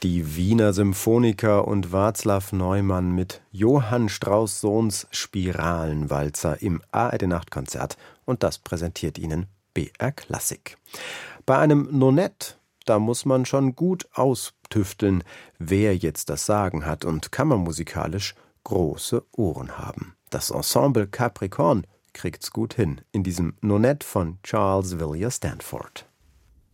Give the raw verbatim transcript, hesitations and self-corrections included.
Die Wiener Symphoniker und Václav Neumann mit Johann Strauss Sohns Spiralenwalzer im A R D-Nachtkonzert, und das präsentiert Ihnen B R Klassik. Bei einem Nonett, da muss man schon gut austüfteln, wer jetzt das Sagen hat, und kammermusikalisch große Ohren haben. Das Ensemble Capricorn kriegt's gut hin in diesem Nonett von Charles Villiers Stanford.